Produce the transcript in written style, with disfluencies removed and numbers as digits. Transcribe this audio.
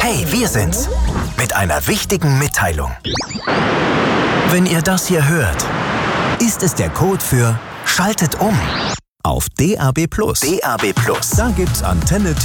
Hey, wir sind's. Mit einer wichtigen Mitteilung. Wenn ihr das hier hört, ist es der Code für Schaltet um auf DAB+. DAB+. Da gibt's Antenne